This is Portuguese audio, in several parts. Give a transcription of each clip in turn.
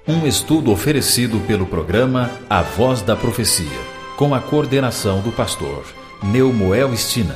Um estudo oferecido pelo programa A Voz da Profecia, com a coordenação do pastor Neumoel Stina.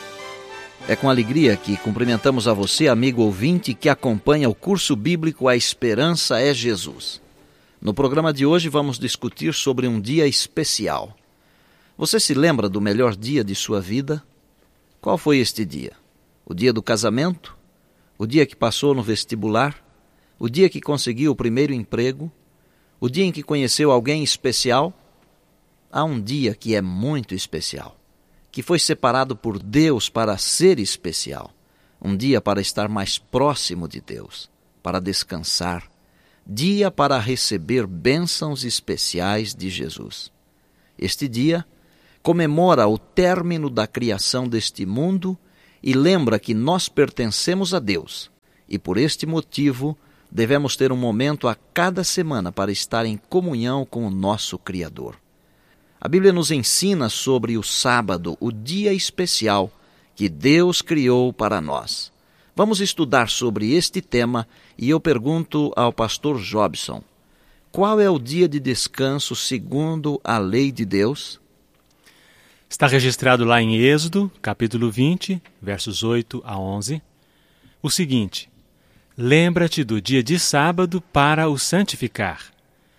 É com alegria que cumprimentamos a você, amigo ouvinte, que acompanha o curso bíblico A Esperança é Jesus. No programa de hoje vamos discutir sobre um dia especial. Você se lembra do melhor dia de sua vida? Qual foi este dia? O dia do casamento? O dia que passou no vestibular? O dia que conseguiu o primeiro emprego? O dia em que conheceu alguém especial? Há um dia que é muito especial, que foi separado por Deus para ser especial. Um dia para estar mais próximo de Deus, para descansar. Dia para receber bênçãos especiais de Jesus. Este dia comemora o término da criação deste mundo e lembra que nós pertencemos a Deus e, por este motivo, devemos ter um momento a cada semana para estar em comunhão com o nosso Criador. A Bíblia nos ensina sobre o sábado, o dia especial que Deus criou para nós. Vamos estudar sobre este tema e eu pergunto ao pastor Jobson: qual é o dia de descanso segundo a lei de Deus? Está registrado lá em Êxodo, capítulo 20, versos 8 a 11, o seguinte: lembra-te do dia de sábado para o santificar.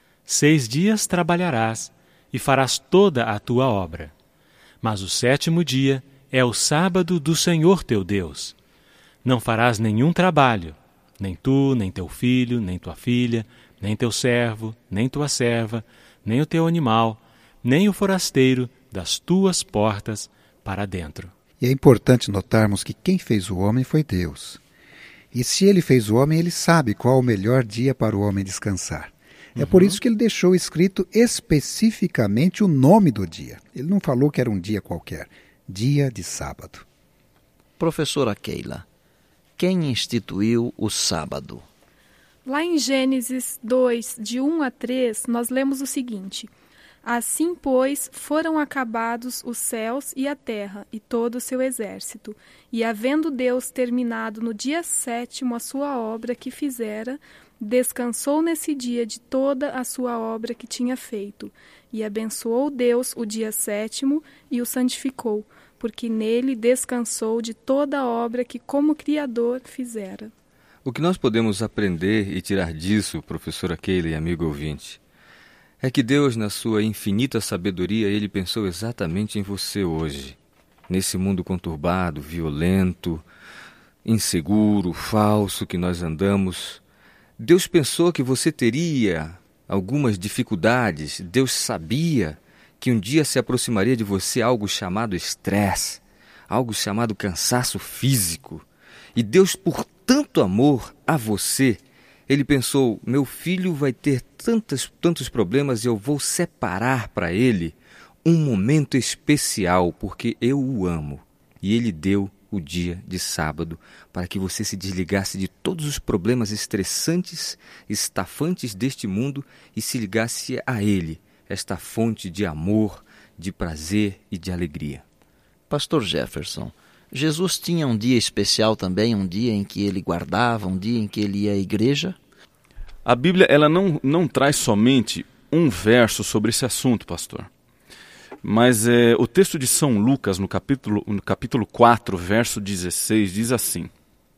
6 dias trabalharás e farás toda a tua obra. Mas o 7º dia é o sábado do Senhor teu Deus. Não farás nenhum trabalho, nem tu, nem teu filho, nem tua filha, nem teu servo, nem tua serva, nem o teu animal, nem o forasteiro das tuas portas para dentro. E é importante notarmos que quem fez o homem foi Deus. E se ele fez o homem, ele sabe qual o melhor dia para o homem descansar. É por isso que ele deixou escrito especificamente o nome do dia. Ele não falou que era um dia qualquer, dia de sábado. Professora Keila, quem instituiu o sábado? Lá em Gênesis 2, de 1 a 3, nós lemos o seguinte: assim, pois, foram acabados os céus e a terra e todo o seu exército. E havendo Deus terminado no dia 7º a sua obra que fizera, descansou nesse dia de toda a sua obra que tinha feito. E abençoou Deus o dia 7º e o santificou, porque nele descansou de toda a obra que como Criador fizera. O que nós podemos aprender e tirar disso, professora Keila e amigo ouvinte, é que Deus, na sua infinita sabedoria, Ele pensou exatamente em você hoje. Nesse mundo conturbado, violento, inseguro, falso que nós andamos, Deus pensou que você teria algumas dificuldades. Deus sabia que um dia se aproximaria de você algo chamado estresse, algo chamado cansaço físico. E Deus, por tanto amor a você, Ele pensou: meu filho vai ter tantos problemas e eu vou separar para ele um momento especial, porque eu o amo. E Ele deu o dia de sábado para que você se desligasse de todos os problemas estressantes, estafantes deste mundo e se ligasse a Ele, esta fonte de amor, de prazer e de alegria. Pastor Jefferson, Jesus tinha um dia especial também, um dia em que ele guardava, um dia em que ele ia à igreja? A Bíblia ela não traz somente um verso sobre esse assunto, pastor. Mas o texto de São Lucas, no capítulo 4, verso 16, diz assim: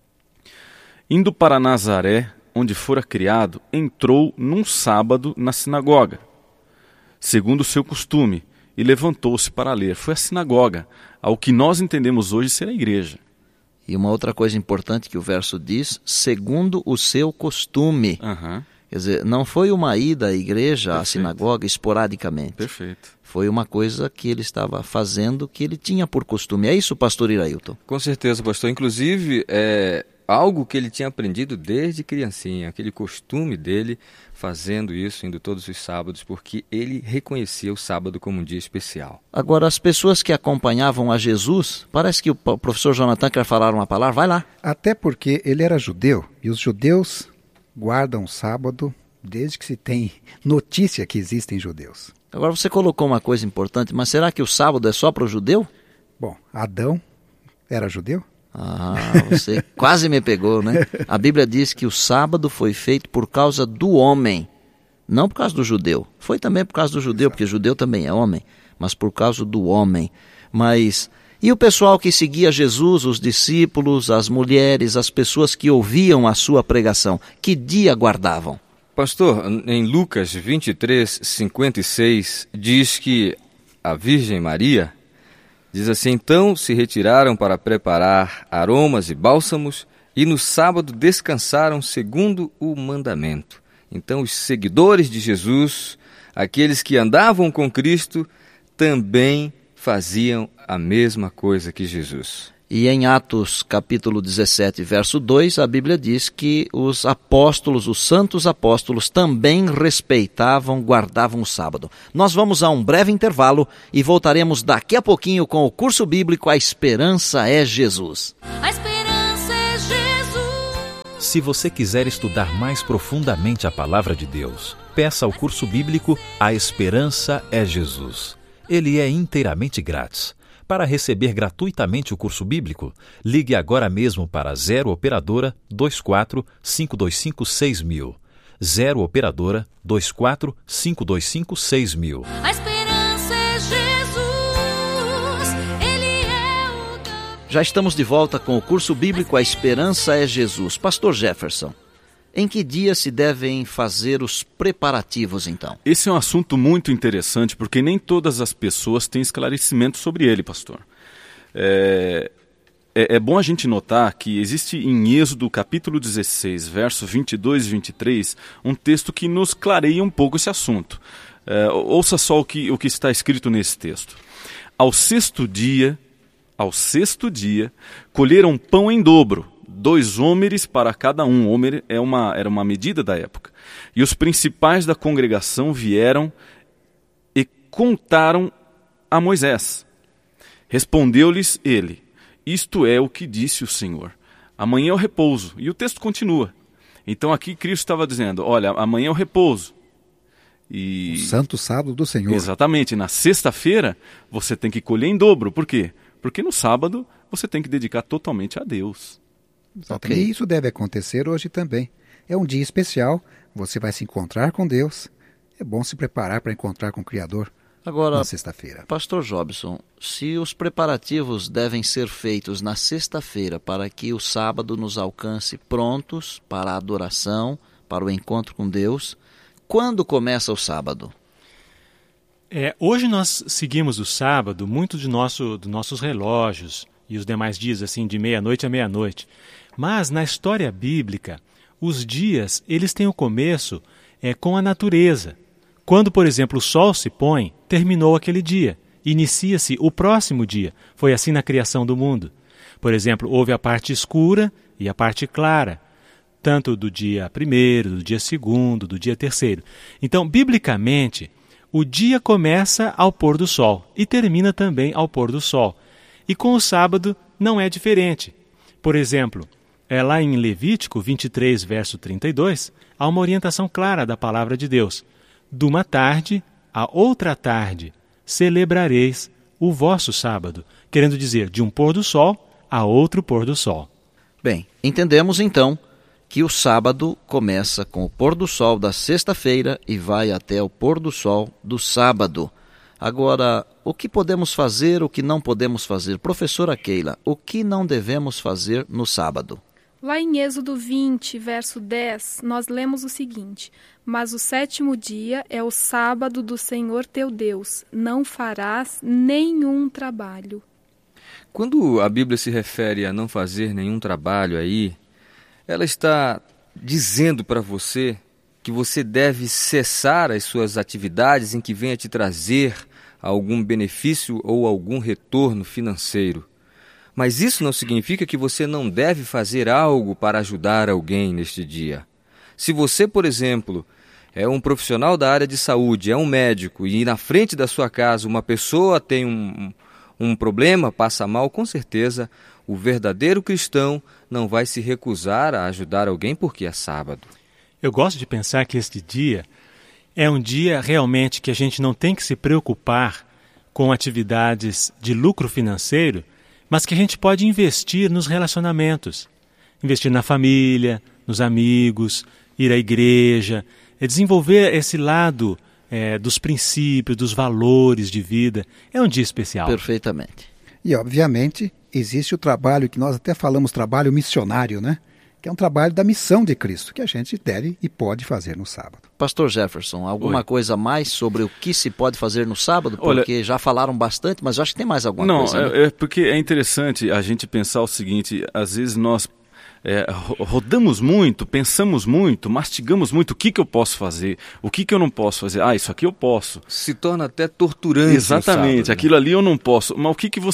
indo para Nazaré, onde fora criado, entrou num sábado na sinagoga, segundo o seu costume, e levantou-se para ler. Foi a sinagoga, ao que nós entendemos hoje ser a igreja. E uma outra coisa importante que o verso diz: segundo o seu costume. Quer dizer, não foi uma ida à igreja, à sinagoga, esporadicamente. Perfeito. Foi uma coisa que ele estava fazendo, que ele tinha por costume. É isso, pastor Irailton? Com certeza, pastor. Inclusive, é algo que ele tinha aprendido desde criancinha, aquele costume dele fazendo isso, indo todos os sábados, porque ele reconhecia o sábado como um dia especial. Agora, as pessoas que acompanhavam a Jesus, parece que o professor Jonathan quer falar uma palavra, vai lá. Até porque ele era judeu, e os judeus guardam o sábado desde que se tem notícia que existem judeus. Agora você colocou uma coisa importante, mas será que o sábado é só para o judeu? Bom, Adão era judeu? Ah, você quase me pegou, né? A Bíblia diz que o sábado foi feito por causa do homem Não por causa do judeu. Foi também por causa do judeu, porque judeu também é homem, mas por causa do homem. Mas e o pessoal que seguia Jesus, os discípulos, as mulheres, as pessoas que ouviam a sua pregação, que dia guardavam? Pastor, em Lucas 23, 56, diz que a Virgem Maria, diz assim, então se retiraram para preparar aromas e bálsamos e no sábado descansaram segundo o mandamento. Então os seguidores de Jesus, aqueles que andavam com Cristo, também faziam a mesma coisa que Jesus. E em Atos capítulo 17, verso 2, a Bíblia diz que os apóstolos, os santos apóstolos, também respeitavam, guardavam o sábado. Nós vamos a um breve intervalo e voltaremos daqui a pouquinho com o curso bíblico A Esperança é Jesus. A esperança é Jesus. Se você quiser estudar mais profundamente a palavra de Deus, peça ao curso bíblico A Esperança é Jesus. Ele é inteiramente grátis. Para receber gratuitamente o curso bíblico, ligue agora mesmo para 0 Operadora 24 525 6000. 0 Operadora 24 525 6000. A esperança é Jesus. Ele é o caminho. Já estamos de volta com o curso bíblico A Esperança é Jesus. Pastor Jefferson, em que dia se devem fazer os preparativos, então? Esse é um assunto muito interessante, porque nem todas as pessoas têm esclarecimento sobre ele, pastor. É bom a gente notar que existe em Êxodo capítulo 16, verso 22 e 23, um texto que nos clareia um pouco esse assunto. Ouça só o que está escrito nesse texto. Ao sexto dia, colheram pão em dobro, 2 homeres para cada um. Homer era uma medida da época. E os principais da congregação vieram e contaram a Moisés. Respondeu-lhes ele, isto é o que disse o Senhor. Amanhã é o repouso. E o texto continua. Então aqui Cristo estava dizendo, olha, amanhã é o repouso. O santo sábado do Senhor. Exatamente. Na sexta-feira você tem que colher em dobro. Por quê? Porque no sábado você tem que dedicar totalmente a Deus. Okay. E isso deve acontecer hoje também. É um dia especial, você vai se encontrar com Deus. É bom se preparar para encontrar com o Criador na sexta-feira. Pastor Jobson, se os preparativos devem ser feitos na sexta-feira para que o sábado nos alcance prontos para a adoração, para o encontro com Deus, quando começa o sábado? Hoje nós seguimos o sábado muito dos nossos relógios e os demais dias, assim, de meia-noite a meia-noite. Mas na história bíblica, os dias eles têm o começo com a natureza. Quando, por exemplo, o sol se põe, terminou aquele dia. Inicia-se o próximo dia. Foi assim na criação do mundo. Por exemplo, houve a parte escura e a parte clara, tanto do dia 1º, do dia 2º, do dia 3º. Então, biblicamente, o dia começa ao pôr do sol e termina também ao pôr do sol. E com o sábado não é diferente. Por exemplo, lá em Levítico 23, verso 32, há uma orientação clara da palavra de Deus. De uma tarde a outra tarde celebrareis o vosso sábado. Querendo dizer, de um pôr do sol a outro pôr do sol. Bem, entendemos então que o sábado começa com o pôr do sol da sexta-feira e vai até o pôr do sol do sábado. Agora, o que podemos fazer, o que não podemos fazer? Professora Keila, o que não devemos fazer no sábado? Lá em Êxodo 20, verso 10, nós lemos o seguinte: mas o 7º dia é o sábado do Senhor teu Deus, não farás nenhum trabalho. Quando a Bíblia se refere a não fazer nenhum trabalho aí, ela está dizendo para você que você deve cessar as suas atividades em que venha te trazer algum benefício ou algum retorno financeiro. Mas isso não significa que você não deve fazer algo para ajudar alguém neste dia. Se você, por exemplo, é um profissional da área de saúde, é um médico, e na frente da sua casa uma pessoa tem um problema, passa mal, com certeza o verdadeiro cristão não vai se recusar a ajudar alguém porque é sábado. Eu gosto de pensar que este dia é um dia realmente que a gente não tem que se preocupar com atividades de lucro financeiro, mas que a gente pode investir nos relacionamentos, investir na família, nos amigos, ir à igreja, desenvolver esse lado dos princípios, dos valores de vida. É um dia especial. Perfeitamente. E, obviamente, existe o trabalho que nós até falamos, trabalho missionário, né? Que é um trabalho da missão de Cristo, que a gente deve e pode fazer no sábado. Pastor Jefferson, alguma coisa mais sobre o que se pode fazer no sábado? Olha, Porque já falaram bastante, mas eu acho que tem mais alguma coisa. Não, é porque é interessante a gente pensar o seguinte, às vezes nós rodamos muito, pensamos muito, mastigamos muito, o que eu posso fazer, o que eu não posso fazer, isso aqui eu posso. Se torna até torturante. Exatamente, sábado, né? aquilo ali eu não posso, mas o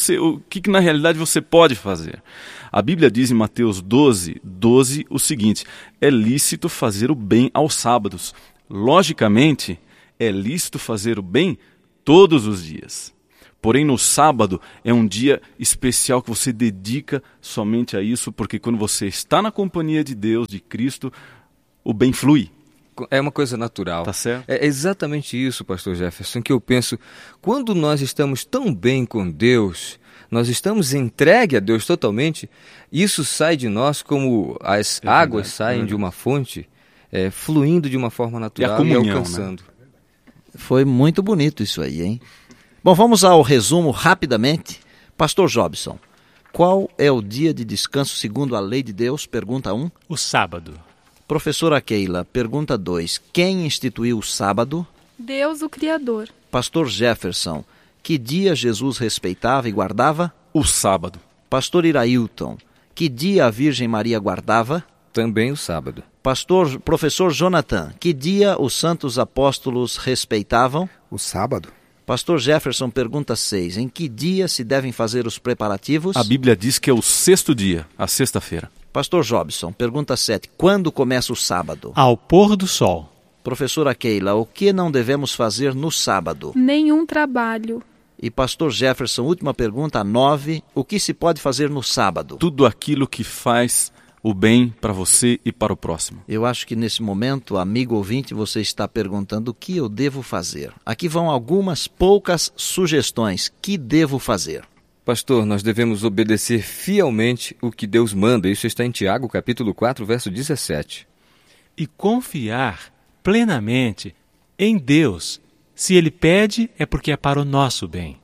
que na realidade você pode fazer? A Bíblia diz em Mateus 12 o seguinte, é lícito fazer o bem aos sábados. Logicamente, é lícito fazer o bem todos os dias. Porém, no sábado é um dia especial que você dedica somente a isso, porque quando você está na companhia de Deus, de Cristo, o bem flui. É uma coisa natural. Tá certo? É exatamente isso, pastor Jefferson, que eu penso. Quando nós estamos tão bem com Deus, nós estamos entregue a Deus totalmente, isso sai de nós como as águas saem de uma fonte, fluindo de uma forma natural a comunhão, e alcançando. Né? Foi muito bonito isso aí, hein? Bom, vamos ao resumo rapidamente. Pastor Jobson, qual é o dia de descanso segundo a lei de Deus? Pergunta 1. O sábado. Professora Keila, pergunta 2. Quem instituiu o sábado? Deus, o Criador. Pastor Jefferson, que dia Jesus respeitava e guardava? O sábado. Pastor Irailton, que dia a Virgem Maria guardava? Também o sábado. Professor Jonathan, que dia os santos apóstolos respeitavam? O sábado. Pastor Jefferson, pergunta 6. Em que dia se devem fazer os preparativos? A Bíblia diz que é o 6º dia, a sexta-feira. Pastor Jobson, pergunta 7. Quando começa o sábado? Ao pôr do sol. Professora Keila, o que não devemos fazer no sábado? Nenhum trabalho. E Pastor Jefferson, última pergunta, 9. O que se pode fazer no sábado? Tudo aquilo que faz o bem para você e para o próximo. Eu acho que nesse momento, amigo ouvinte, você está perguntando o que eu devo fazer. Aqui vão algumas poucas sugestões. Que devo fazer? Pastor, nós devemos obedecer fielmente o que Deus manda. Isso está em Tiago, capítulo 4, verso 17. E confiar plenamente em Deus. Se Ele pede, é porque é para o nosso bem.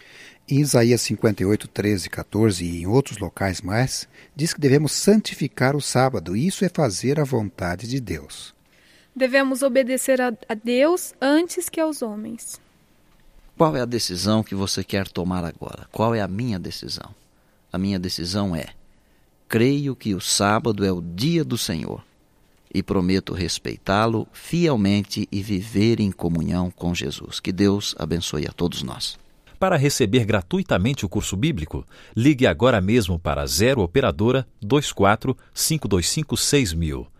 Em Isaías 58, 13, 14 e em outros locais mais, diz que devemos santificar o sábado, e isso é fazer a vontade de Deus. Devemos obedecer a Deus antes que aos homens. Qual é a decisão que você quer tomar agora? Qual é a minha decisão? A minha decisão é: creio que o sábado é o dia do Senhor e prometo respeitá-lo fielmente e viver em comunhão com Jesus. Que Deus abençoe a todos nós. Para receber gratuitamente o curso bíblico, ligue agora mesmo para 0 Operadora 24 525 6000.